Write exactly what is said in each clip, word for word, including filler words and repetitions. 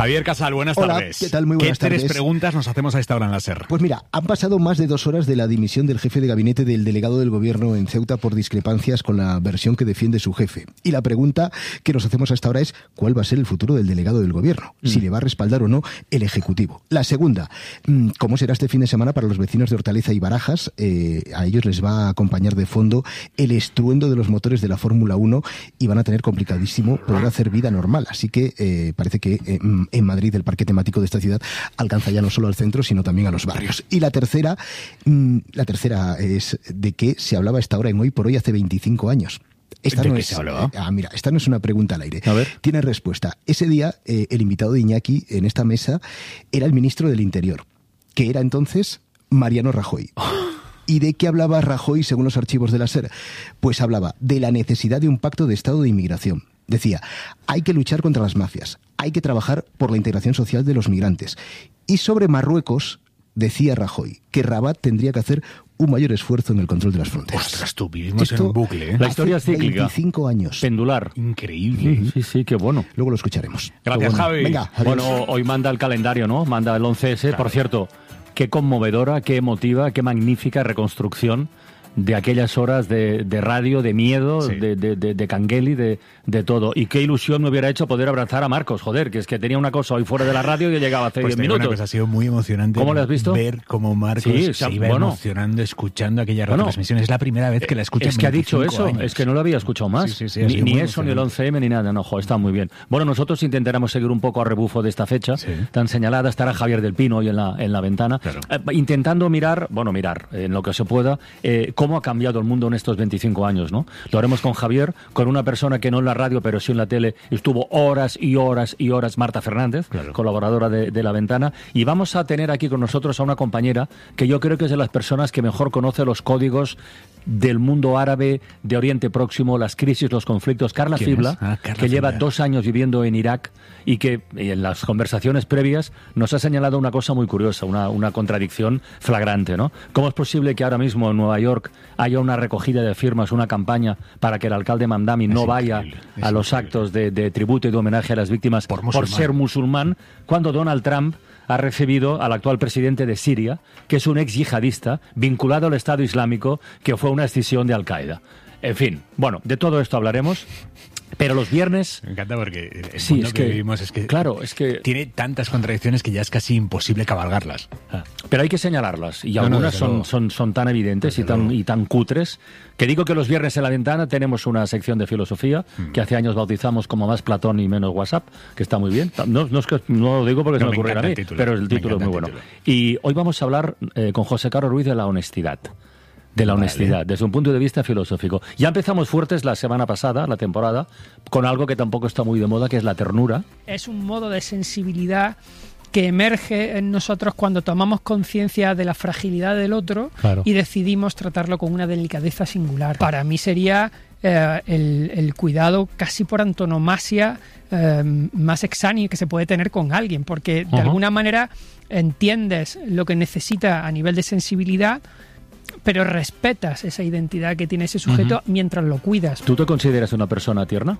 Javier Casal, buenas Hola, tardes. ¿qué tal? Muy buenas ¿Qué tres tardes. preguntas nos hacemos a esta hora en la SER? Pues mira, han pasado más de dos horas de la dimisión del jefe de gabinete del delegado del gobierno en Ceuta por discrepancias con la versión que defiende su jefe. Y la pregunta que nos hacemos hasta ahora es ¿cuál va a ser el futuro del delegado del gobierno? Mm. Si le va a respaldar o no el Ejecutivo. La segunda, ¿cómo será este fin de semana para los vecinos de Hortaleza y Barajas? Eh, a ellos les va a acompañar de fondo el estruendo de los motores de la Fórmula uno y van a tener complicadísimo poder hacer vida normal. Así que eh, parece que eh, en Madrid el parque temático de esta ciudad alcanza ya no solo al centro, sino también a los barrios. Y la tercera, mmm, la tercera es de que se hablaba a esta hora en Hoy por Hoy hace veinticinco años. Esta ¿De no qué es, se hablaba? Ah, mira, esta no es una pregunta al aire. A ver. Tiene respuesta. Ese día, eh, el invitado de Iñaki en esta mesa era el ministro del Interior, que era entonces Mariano Rajoy. ¿Y de qué hablaba Rajoy según los archivos de la SER? Pues hablaba de la necesidad de un pacto de Estado de inmigración. Decía, hay que luchar contra las mafias, hay que trabajar por la integración social de los migrantes. Y sobre Marruecos, decía Rajoy, que Rabat tendría que hacer un mayor esfuerzo en el control de las fronteras. Ostras, tú, vivimos Esto en un bucle, ¿eh? La historia es cíclica. veinticinco años. Pendular. Increíble. Uh-huh. Sí, sí, qué bueno. Luego lo escucharemos. Gracias, bueno. Javi. Venga, adiós. Bueno, hoy manda el calendario, ¿no? Manda el once ese. Claro. Por cierto, qué conmovedora, qué emotiva, qué magnífica reconstrucción de aquellas horas de, de radio, de miedo, Sí. de, de, de, de cangueli, de, de todo. Y qué ilusión me hubiera hecho poder abrazar a Marcos, joder, que es que tenía una cosa hoy fuera de la radio y yo llegaba hace Pues diez te digo una minutos. cosa, ha sido muy emocionante. ¿Cómo lo has visto? Ver cómo Marcos Sí, se o sea, iba bueno. emocionando escuchando aquella Bueno, retransmisión. Es la primera vez que la escucho Es en que ha dicho veinticinco eso, años. es que no lo había escuchado más. Sí, sí, sí, ha ni sido ni muy eso, ni el emocionante. once eme, ni nada. No, jo, está muy bien. Bueno, nosotros intentaremos seguir un poco a rebufo de esta fecha Sí. tan señalada. Estará Javier del Pino hoy en la, en la ventana, Claro. eh, intentando mirar, bueno, mirar eh, en lo que se pueda, eh, cómo ha cambiado el mundo en estos veinticinco años, ¿no? Lo haremos con Javier, con una persona que no en la radio, pero sí en la tele, estuvo horas y horas y horas, Marta Fernández, Claro. colaboradora de, de La Ventana, y vamos a tener aquí con nosotros a una compañera que yo creo que es de las personas que mejor conoce los códigos del mundo árabe, de Oriente Próximo, las crisis, los conflictos. Carla ¿Quién Fibla, es? Ah, Carla que lleva Fibla. dos años viviendo en Irak y que y en las conversaciones previas nos ha señalado una cosa muy curiosa, una, una contradicción flagrante, ¿no? ¿Cómo es posible que ahora mismo en Nueva York haya una recogida de firmas, una campaña para que el alcalde Mamdani no Es vaya increíble, es a los increíble. actos de, de tributo y de homenaje a las víctimas Por por, musulmán. ser musulmán, cuando Donald Trump ha recibido al actual presidente de Siria, que es un ex yihadista vinculado al Estado Islámico, que fue una escisión de Al-Qaeda? En fin, bueno, de todo esto hablaremos, pero los viernes... Me encanta porque el Sí, mundo es que, que- vivimos es que claro, es que- tiene tantas contradicciones que ya es casi imposible cabalgarlas. Ah, Pero hay que señalarlas, y No, no, algunas desde son, luego. son, son tan evidentes y Desde tan, luego. y tan cutres, que digo que los viernes en La Ventana tenemos una sección de filosofía, Mm. que hace años bautizamos como Más Platón y Menos WhatsApp, que está muy bien. No, no, es que, no lo digo porque No, se me me ocurriera a encanta mí, el título, pero el me título es muy encanta bueno. el título. Y hoy vamos a hablar eh, con José Carlos Ruiz de la honestidad. De la Vale. honestidad, desde un punto de vista filosófico. Ya empezamos fuertes la semana pasada, la temporada, con algo que tampoco está muy de moda, que es la ternura. Es un modo de sensibilidad que emerge en nosotros cuando tomamos conciencia de la fragilidad del otro Claro. y decidimos tratarlo con una delicadeza singular. Para mí sería eh, el, el cuidado casi por antonomasia eh, más exánime que se puede tener con alguien, porque de Ajá. alguna manera entiendes lo que necesita a nivel de sensibilidad, pero respetas esa identidad que tiene ese sujeto Ujú. mientras lo cuidas. ¿Tú te consideras una persona tierna?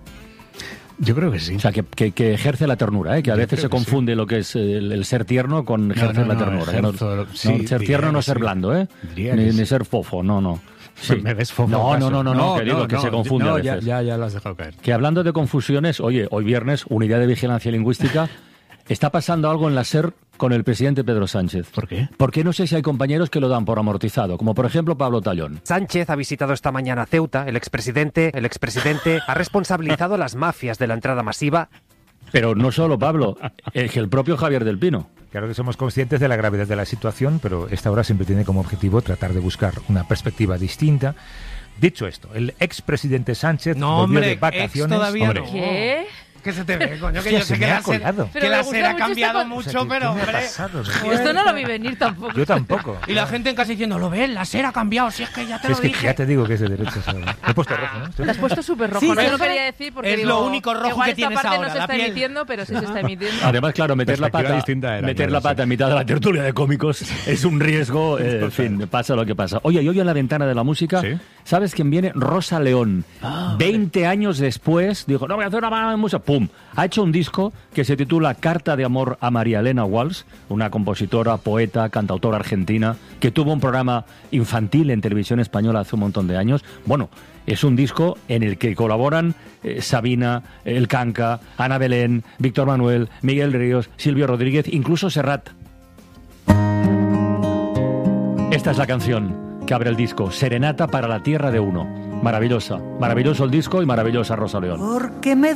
Yo creo que sí. O sea, que, que, que ejerce la ternura, ¿eh? Que a Yo veces creo se que sí. confunde lo que es el, el ser tierno con ejercer no, la no, ternura. ¿eh? No- ejerzo- no, sí, ser diría tierno no que es ser sí. blando, ¿eh? Diría Ni, que sí. ni ser fofo, no, no. Sí. Me ves fofo, No, ¿acaso? no, no, no, no, que digo que se confunde no, a ya, veces. ya, ya lo has dejado caer. Que hablando de confusiones, oye, hoy viernes, Unidad de Vigilancia Lingüística, está pasando algo en la SER con el presidente Pedro Sánchez. ¿Por qué? Porque no sé si hay compañeros que lo dan por amortizado, como por ejemplo Pablo Tallón. Sánchez ha visitado esta mañana Ceuta. El expresidente, el expresidente ha responsabilizado a las mafias de la entrada masiva. Pero no solo Pablo, es que el propio Javier del Pino. Claro que somos conscientes de la gravedad de la situación, pero esta hora siempre tiene como objetivo tratar de buscar una perspectiva distinta. Dicho esto, el expresidente Sánchez No, volvió hombre, de vacaciones. ex todavía Hombre, no. ¿Qué? ¿Qué se te ve, coño? Que Hostia, yo sé se que me ha la SER, colado. Pero que me la gusta SER ha mucho cambiado esta co- o sea, mucho, ¿qué- pero qué me ha hombre... pasado? Esto no lo vi venir tampoco. Yo tampoco. Y la gente en casa diciendo, lo ves, la SER ha cambiado, si es que ya te Es lo que dije. ya te digo que es de derechas. ahora. Me he puesto rojo, ¿no? Estoy- Te has puesto súper rojo. Sí, no pero lo quería decir porque es digo, lo único rojo igual que esta tienes parte ahora, no se la está piel. emitiendo, pero sí se está emitiendo. Además, claro, meter la Perspectiva pata, distinta era, meter no la lo sé. pata en mitad de la tertulia de cómicos es un riesgo, eh, en fin, pasa lo que pasa. Oye, y hoy en La Ventana de la Música ¿Sí? ¿Sabes quién viene? Rosa León. Ah, veinte años después dijo, no, voy a hacer una banda de música. ¡Pum! Ha hecho un disco que se titula Carta de amor a María Elena Walsh, una compositora, poeta, cantautora argentina, que tuvo un programa infantil en televisión española hace un montón de años. Bueno, es un disco en el que colaboran eh, Sabina, El Canca, Ana Belén, Víctor Manuel, Miguel Ríos, Silvio Rodríguez, incluso Serrat. Esta es la canción que abre el disco, Serenata para la Tierra de Uno. Maravillosa, maravilloso el disco y maravillosa Rosa León. Porque me